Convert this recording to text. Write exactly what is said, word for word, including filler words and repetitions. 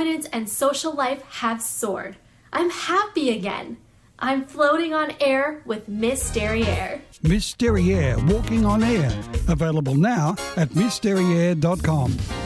confidence and social life have soared. I'm happy again. I'm floating on air with Miss Derriere. Miss Derriere, walking on air. Available now at miss derriere dot com.